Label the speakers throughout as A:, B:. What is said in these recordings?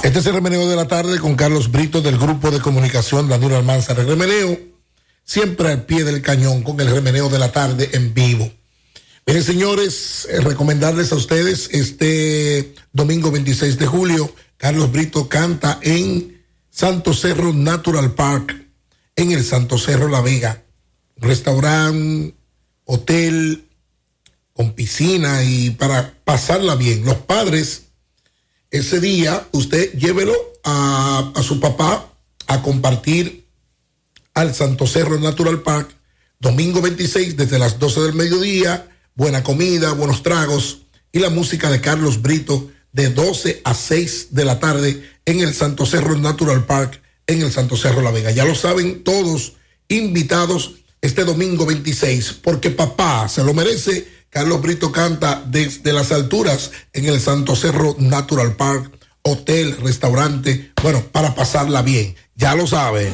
A: Este es el remeneo de la tarde con Carlos Brito del Grupo de Comunicación Danilo Almanzar. El remeneo siempre al pie del cañón con el remeneo de la tarde en vivo. Miren, señores, recomendarles a ustedes este domingo 26 de julio, Carlos Brito canta en Santo Cerro Natural Park, en el Santo Cerro La Vega. Restaurante, hotel con piscina y para pasarla bien. Los padres, ese día usted llévelo a su papá a compartir al Santo Cerro Natural Park, domingo 26 desde las 12 del mediodía, buena comida, buenos tragos y la música de Carlos Brito de 12 a 6 de la tarde en el Santo Cerro Natural Park, en el Santo Cerro La Vega. Ya lo saben todos, invitados este domingo 26, porque papá se lo merece. Carlos Brito canta desde las alturas en el Santo Cerro Natural Park, hotel, restaurante, bueno, para pasarla bien. Ya lo sabe.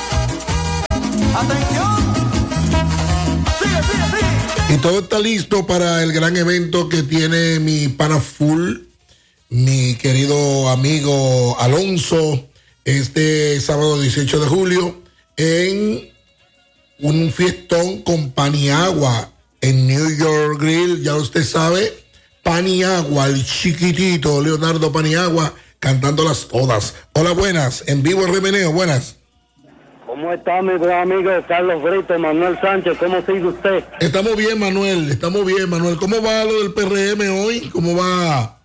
B: ¡Atención! ¡Sigue!
A: Y todo está listo para el gran evento que tiene mi pana full, mi querido amigo Alonso, este sábado 18 de julio, en un fiestón con Paniagua en New York Grill. Ya usted sabe, Paniagua, el chiquitito Leonardo Paniagua, cantándolas todas. Hola, buenas, en vivo el remeneo, buenas.
C: ¿Cómo está mi gran amigo Carlos Brito, Manuel Sánchez? ¿Cómo sigue usted?
A: Estamos bien, Manuel, estamos bien, Manuel. ¿Cómo va lo del PRM hoy? ¿Cómo va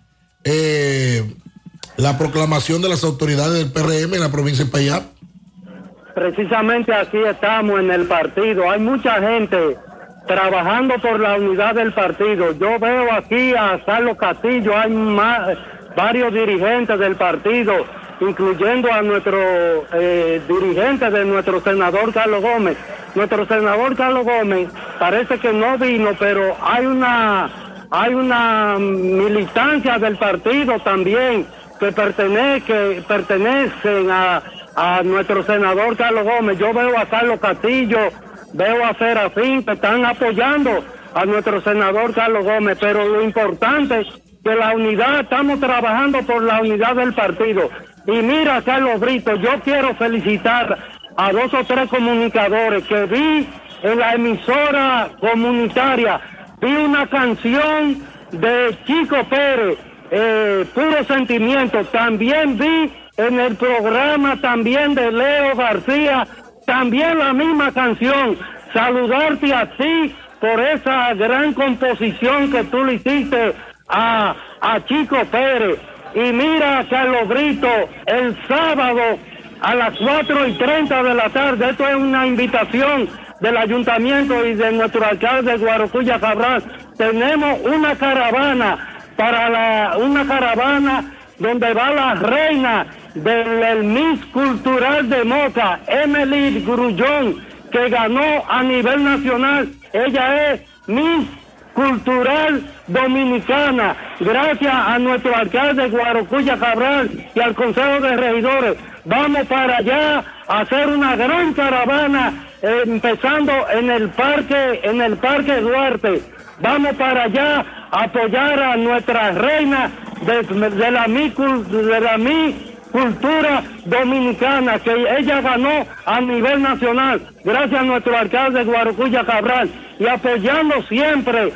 A: la proclamación de las autoridades del PRM en la provincia de Payá?
C: Precisamente aquí estamos en el partido. Hay mucha gente trabajando por la unidad del partido. Yo veo aquí a Carlos Castillo, hay varios dirigentes del partido, incluyendo a nuestro dirigente de nuestro senador Carlos Gómez. Nuestro senador Carlos Gómez parece que no vino, pero hay una militancia del partido también que pertenecen a nuestro senador Carlos Gómez. Yo veo a Carlos Castillo, veo a Serafín, que están apoyando a nuestro senador Carlos Gómez, pero lo importante es que la unidad, estamos trabajando por la unidad del partido. Y mira, Carlos Brito, yo quiero felicitar a 2 o 3 comunicadores que vi en la emisora comunitaria. Vi una canción de Chico Pérez, Puro Sentimiento. También vi en el programa también de Leo García, también la misma canción. Saludarte a ti por esa gran composición que tú le hiciste a Chico Pérez. Y mira, Carlos Brito, el sábado a las 4:30 de la tarde, esto es una invitación del ayuntamiento y de nuestro alcalde Guarocuya Cabral, tenemos una caravana una caravana donde va la reina del Miss Cultural de Moca, Emily Grullón, que ganó a nivel nacional. Ella es Miss Cultural Dominicana, gracias a nuestro alcalde Guarocuya Cabral y al Consejo de Regidores. Vamos para allá a hacer una gran caravana, empezando en el Parque Duarte. Vamos para allá a apoyar a nuestra reina de la mi cultura dominicana, que ella ganó a nivel nacional, gracias a nuestro alcalde Guarocuya Cabral, y apoyando siempre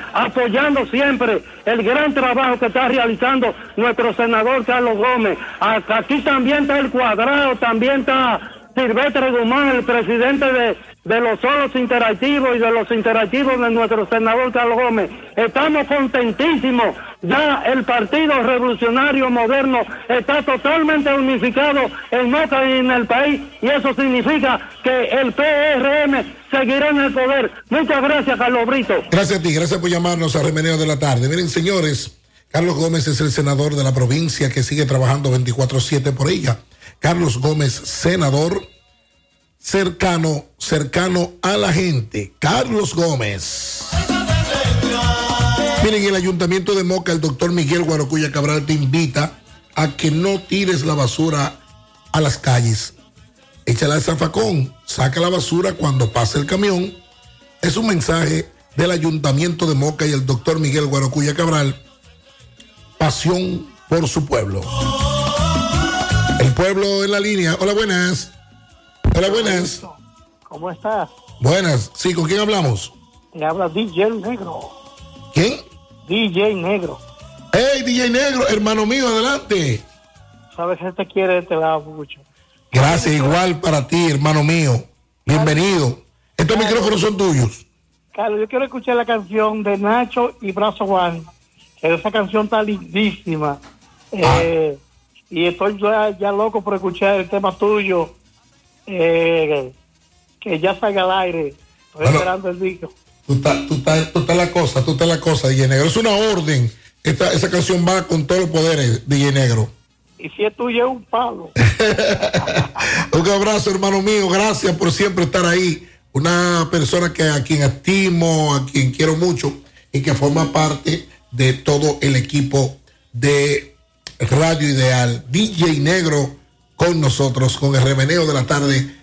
C: el gran trabajo que está realizando nuestro senador Carlos Gómez. Aquí también está el Cuadrado, también está Silvestre Guzmán, el presidente de los solos interactivos y de los interactivos de nuestro senador Carlos Gómez. Estamos contentísimos. Ya el Partido Revolucionario Moderno está totalmente unificado en Moca y en el país, y eso significa que el PRM seguirá en el poder. Muchas gracias, Carlos Brito.
A: Gracias a ti, gracias por llamarnos a Remeneo de la Tarde. Miren, señores, Carlos Gómez es el senador de la provincia que sigue trabajando 24/7 por ella. Carlos Gómez, senador cercano a la gente. Carlos Gómez. Miren, el Ayuntamiento de Moca, el doctor Miguel Guarocuya Cabral te invita a que no tires la basura a las calles. Échala al zafacón, saca la basura cuando pase el camión. Es un mensaje del Ayuntamiento de Moca y el doctor Miguel Guarocuya Cabral. Pasión por su pueblo. pueblo en la línea. Hola, buenas. Hola, buenas.
B: ¿Cómo estás?
A: Buenas. Sí, ¿con quién hablamos?
B: Te habla DJ Negro.
A: ¿Quién?
B: DJ Negro.
A: Hey, DJ Negro, hermano mío, adelante.
B: Sabes que te quiere de este lado mucho.
A: Gracias, igual para ti, hermano mío. Bienvenido. Estos micrófonos son tuyos.
B: Carlos, yo quiero escuchar la canción de Nacho y Brazo One. Esa canción está lindísima. Y estoy ya loco por escuchar el tema tuyo. Que ya salga al aire. Estoy esperando el disco.
A: Tú estás la cosa, DJ Negro. Es una orden. Esa canción va con todos los poderes, DJ Negro.
B: Y si es tuyo, es un palo.
A: Un abrazo, hermano mío. Gracias por siempre estar ahí. Una persona a quien estimo, a quien quiero mucho y que forma parte de todo el equipo de Radio Ideal. DJ Negro con nosotros, con el remeneo de la tarde